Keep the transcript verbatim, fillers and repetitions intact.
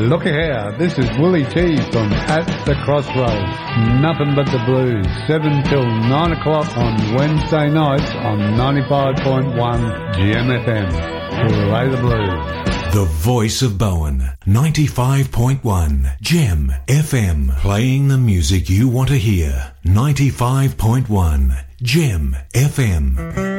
Look here, this is Willie T from At the Crossroads. Nothing but the blues, seven till nine o'clock on Wednesday nights on ninety-five point one G M F M. Play the blues. The voice of Bowen, ninety-five point one Gem F M. Playing the music you want to hear, ninety-five point one Gem F M.